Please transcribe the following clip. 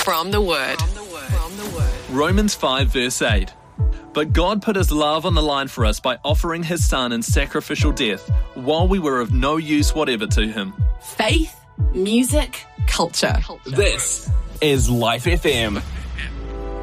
From the Word. Romans 5 verse 8. But God put his love on the line for us by offering his Son in sacrificial death while we were of no use whatever to him. Faith, music, culture. This is Life FM.